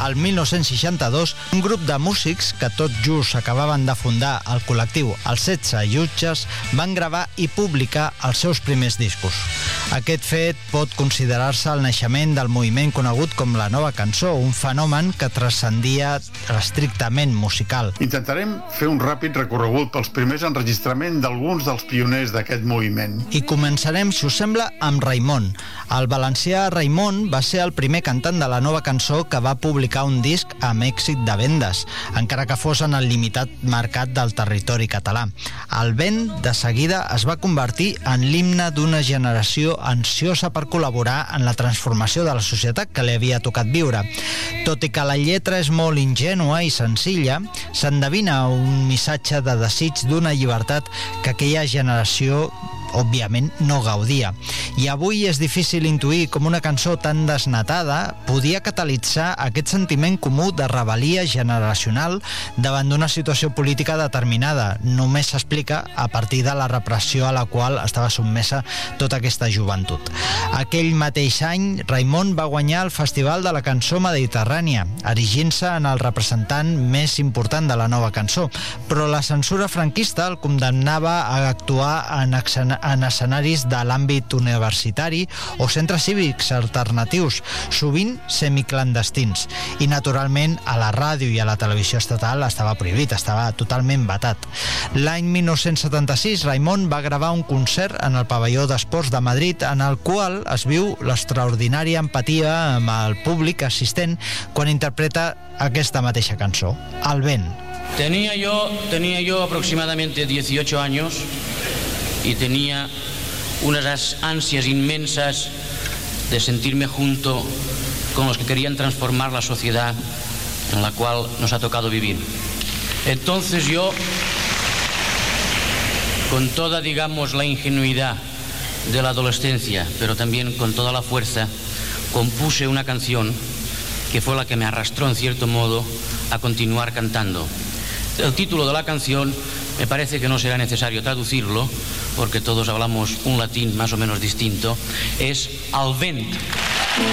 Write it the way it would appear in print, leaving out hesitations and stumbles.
al 1962, un grup de músics que tot just acabaven de fundar el col·lectiu Els 16 Jutges van gravar i publicar els seus primers discos. Aquest fet pot considerar-se el naixement del moviment conegut com la nova cançó, un fenomen que transcendia l'estrictament musical. Intentarem fer un ràpid recorregut pels primers enregistraments d'alguns dels pioners d'aquest moviment. I començarem, si us sembla, amb Raimon. El valencià Raimon va ser el primer cantant de la nova cançó que va publicar un disc amb èxit de vendes, encara que fos en el limitat mercat del territori català. El vent, de seguida, es va convertir en l'himne d'una generació ansiosa per col·laborar en la transformació de la societat que li havia tocat viure. Tot i que la lletra és molt ingènua i senzilla, s'endevina un missatge de desig d'una llibertat que aquella generació òbviament no gaudia. I avui és difícil intuir com una cançó tan desnatada podia catalitzar aquest sentiment comú de rebel·lia generacional davant d'una situació política determinada. Només s'explica a partir de la repressió a la qual estava sotmesa tota aquesta joventut. Aquell mateix any, Raimon va guanyar el Festival de la Cançó Mediterrània, erigint-se en el representant més important de la nova cançó, però la censura franquista el condemnava a actuar en escenaris de l'àmbit universitari o centres cívics alternatius, sovint semiclandestins. I, naturalment, a la ràdio i a la televisió estatal estava prohibit, estava totalment vetat. L'any 1976, Raimon va gravar un concert en el pavelló d'esports de Madrid en el qual es viu l'extraordinària empatia amb el públic assistent quan interpreta aquesta mateixa cançó, El vent. Tenía yo aproximadamente 18 años y tenía unas ansias inmensas de sentirme junto con los que querían transformar la sociedad en la cual nos ha tocado vivir. Entonces yo, con toda, digamos, la ingenuidad de la adolescencia, pero también con toda la fuerza, compuse una canción que fue la que me arrastró, en cierto modo, a continuar cantando. El título de la canción me parece que no será necesario traducirlo, porque todos hablamos un latín más o menos distinto, es Al vent.